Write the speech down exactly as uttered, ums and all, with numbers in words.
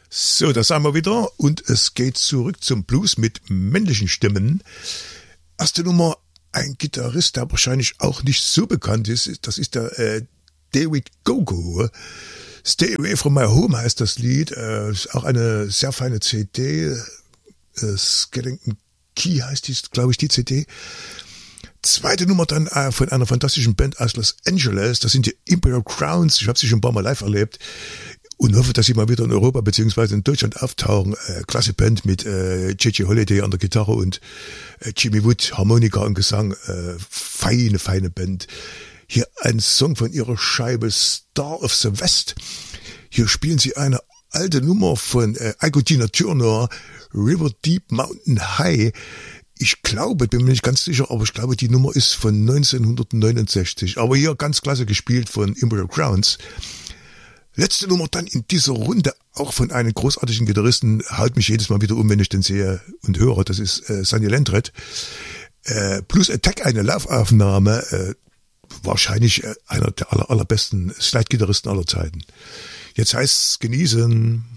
So, da sind wir wieder und es geht zurück zum Blues mit männlichen Stimmen. Erste Nummer, ein Gitarrist, der wahrscheinlich auch nicht so bekannt ist, das ist der äh, David Gogo. Stay Away From My Home heißt das Lied, äh, ist auch eine sehr feine C D, äh, Skellington Key heißt die, glaube ich, die C D. Zweite Nummer dann äh, von einer fantastischen Band aus Los Angeles, das sind die Imperial Crowns, ich habe sie schon ein paar Mal live erlebt. Und hoffe, dass sie mal wieder in Europa beziehungsweise in Deutschland auftauchen. Äh, klasse Band mit äh, J J Holiday an der Gitarre und äh, Jimmy Wood, Harmonika und Gesang. Äh, feine, feine Band. Hier ein Song von ihrer Scheibe Star of the West. Hier spielen sie eine alte Nummer von äh, Ike Tina Turner, River Deep Mountain High. Ich glaube, bin mir nicht ganz sicher, aber ich glaube, die Nummer ist von neunzehnhundertneunundsechzig. Aber hier ganz klasse gespielt von Imperial Crowns. Letzte Nummer dann in dieser Runde, auch von einem großartigen Gitarristen, haut mich jedes Mal wieder um, wenn ich den sehe und höre. Das ist äh, Sonny Landreth. Äh, Plus Attack, eine Live-Aufnahme, äh, wahrscheinlich äh, einer der aller, allerbesten Slide-Gitarristen aller Zeiten. Jetzt heißt's genießen.